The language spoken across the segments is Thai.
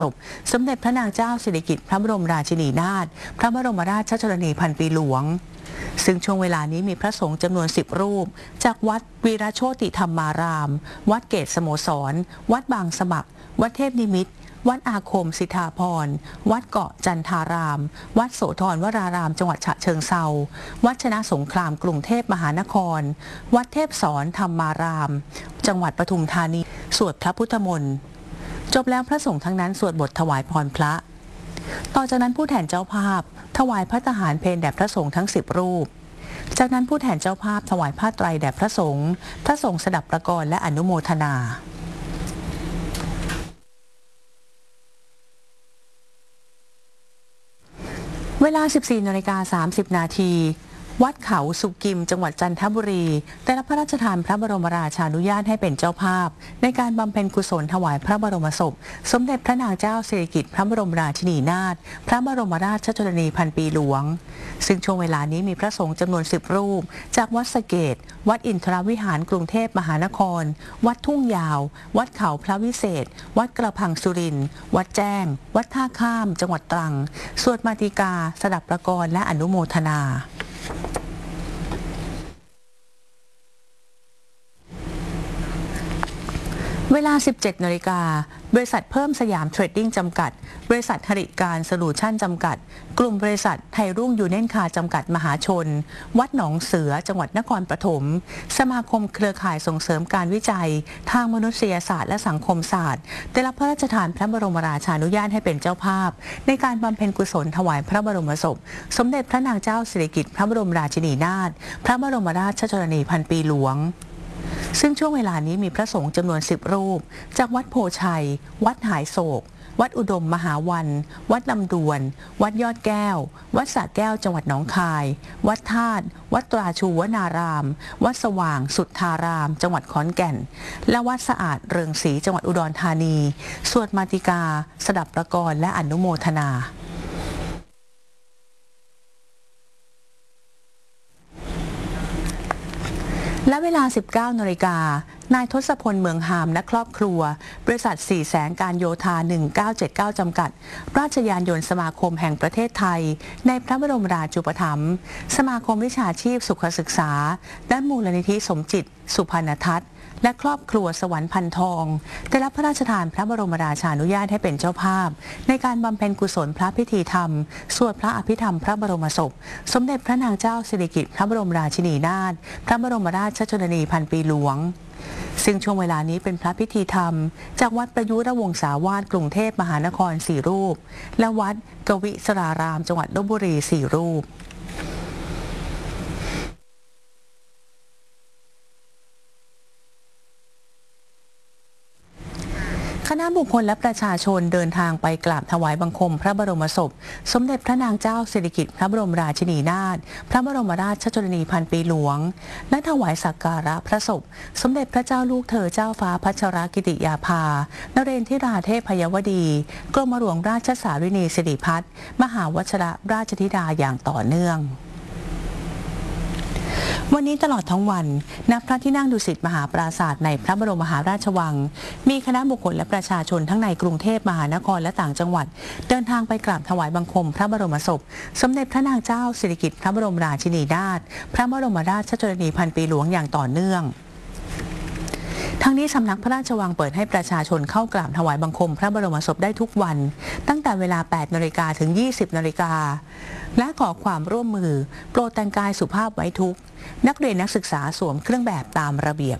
สมเด็จพระนางเจ้าสิริกิติ์พระบรมราชินีนาถพระบรมราชชนนีพันปีหลวงซึ่งช่วงเวลานี้มีพระสงฆ์จำนวน10 รูปจากวัดวีรโชติธรรมารามวัดเกตสโมสรวัดบางสมัครวัดเทพนิมิตรวัดอาคมสิทธาพรวัดเกาะจันทารามวัดโสธรวรารามจังหวัดฉะเชิงเทราวัดชนะสงครามกรุงเทพมหานครวัดเทพสอนธรรมารามจังหวัดปทุมธานีสวดพระพุทธมนต์จบแล้วพระสงฆ์ทั้งนั้นสวดบทถวายพรพระต่อจากนั้นผู้แทนเจ้าภาพถวายพระทหารเพลแด่พระสงฆ์ทั้ง10 รูปจากนั้นผู้แทนเจ้าภาพถวายผ้าไตรแด่พระสงฆ์สดับประกรณ์และอนุโมทนาเวลา 14:30 น.วัดเขาสุกิมจังหวัดจันทบุรีได้รับพระราชทานพระบรมราชานุญาตให้เป็นเจ้าภาพในการบำเพ็ญกุศลถวายพระบรมศพสมเด็จพระนางเจ้าสิริกิติ์พระบรมราชินีนาถพระบรมราชชนนีพันปีหลวงซึ่งช่วงเวลานี้มีพระสงฆ์จำนวน10 รูปจากวัดสะเกษวัดอินทรวิหารกรุงเทพมหานครวัดทุ่งยาววัดเขาพระวิเศษวัดกระพังสุรินทร์วัดแจ้งวัดท่าข้ามจังหวัดตรังสวดมาติกาสดับประกรณ์และอนุโมทนาเวลา 17 นาฬิกาบริษัทเพิ่มสยามเทรดดิ้งจำกัดบริษัทหริการโซลูชั่นจำกัดกลุ่มบริษัทไทยรุ่งยูเนนคาจำกัดมหาชนวัดหนองเสือจังหวัดนครปฐมสมาคมเครือข่ายส่งเสริมการวิจัยทางมนุษยศาสตร์และสังคมศาสตร์ได้รับพระราชทานพระบรมราชานุญาตให้เป็นเจ้าภาพในการบำเพ็ญกุศลถวายพระบรมศพสมเด็จพระนางเจ้าสิริกิติ์พระบรมราชินีนาถพระบรมราชชนนีพันปีหลวงซึ่งช่วงเวลานี้มีพระสงฆ์จำนวน10 รูปจากวัดโพชัยวัดหายโศกวัดอุดมมหาวันวัดลำดวนวัดยอดแก้ววัดสระแก้วจังหวัดหนองคายวัดธาตุวัดตราชูวนารามวัดสว่างสุทธารามจังหวัดขอนแก่นและวัดสะอาดเรืองศรีจังหวัดอุดรธานีสวดมาติกาสดับประกรณ์และอนุโมทนาและเวลา 19 นาฬิกานายทศพลเมืองหามและครอบครัวบริษัท4 แสงการโยธา1979จำกัดราชยานยนต์สมาคมแห่งประเทศไทยในพระบรมราชูปถัมภ์สมาคมวิชาชีพสุขศึกษาและมูลนิธิสมจิตสุพรรณทัศน์และครอบครัวสวรรค์พันทองได้รับพระราชทานพระบรมราชานุญาตให้เป็นเจ้าภาพในการบำเพ็ญกุศลพระพิธีธรรมสวดพระอภิธรรมพระบรมศพสมเด็จพระนางเจ้าสิริกิติ์พระบรมราชินีนาถพระบรมราชชนนีพันปีหลวงซึ่งช่วงเวลานี้เป็นพระพิธีธรรมจากวัดประยุรวงศาวาสกรุงเทพมหานคร4 รูปและวัดกวิสรารามจังหวัดลพบุรี4 รูปคณะบุคคลและประชาชนเดินทางไปกราบถวายบังคมพระบรมศพสมเด็จพระนางเจ้าสิริกิติ์พระบรมราชินีนาถพระบรมราชชนนีพันปีหลวงและถวายสักการะพระศพสมเด็จพระเจ้าลูกเธอเจ้าฟ้าพัชรกิติยาภานเรนทิราเทพยวดีกรมหลวงราชสารินีสิริพัฒน์มหาวชิรราชธิดาอย่างต่อเนื่องวันนี้ตลอดทั้งวันณพระที่นั่งดุสิตมหาปราสาทในพระบรมมหาราชวังมีคณะบุคคลและประชาชนทั้งในกรุงเทพมหานครและต่างจังหวัดเดินทางไปกราบถวายบังคมพระบรมศพสมเด็จพระนางเจ้าสิริกิติ์พระบรมราชินีนาถพระบรมราชชนนีพันปีหลวงอย่างต่อเนื่องทั้งนี้สำนักพระราชวังเปิดให้ประชาชนเข้ากราบถวายบังคมพระบรมศพได้ทุกวันตั้งแต่เวลา 8 นาฬิกาถึง 20 นาฬิกาและขอความร่วมมือโปรดแต่งกายสุภาพไว้ทุกนักเรียนนักศึกษาสวมเครื่องแบบตามระเบียบ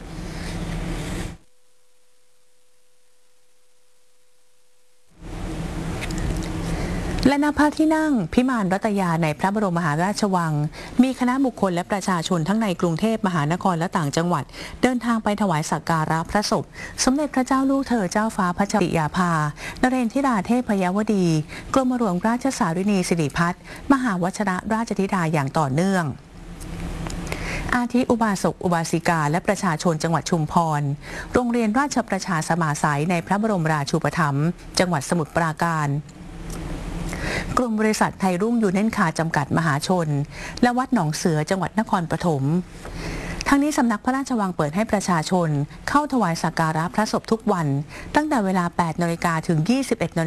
และณพระที่นั่งพิมานรัตยาในพระบรมมหาราชวังมีคณะบุคคลและประชาชนทั้งในกรุงเทพมหานครและต่างจังหวัดเดินทางไปถวายสักการะพระศพสมเด็จพระเจ้าลูกเธอเจ้าฟ้าพัชรกิติยาภานเรนทิราเทพยวดีกรมหลวงราชสารินีสิริพัฒน์มหาวชิรราชธิดาอย่างต่อเนื่องอาทิอุบาสกอุบาสิกาและประชาชนจังหวัดชุมพรโรงเรียนราชประชาสมาสัยในพระบรมราชูปถัมภ์จังหวัดสมุทรปราการกลุ่มบริษัทไทยรุ่งยูเนนคาจำกัดมหาชนและวัดหนองเสือจังหวัดนครปฐมทั้งนี้สำนักพระราชวังเปิดให้ประชาชนเข้าถวายสักการะพระศพทุกวันตั้งแต่เวลา 8 น.ถึง 21 น.